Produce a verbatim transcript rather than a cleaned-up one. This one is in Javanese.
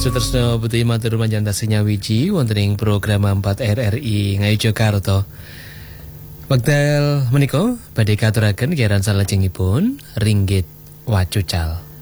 Sutresno putih matur manjang tasih nyawiji wonten ing program empat R R I Ngayu Jakarta. Wekdal menika badhe katuraken keran salajengipun Ringgit Wacucal.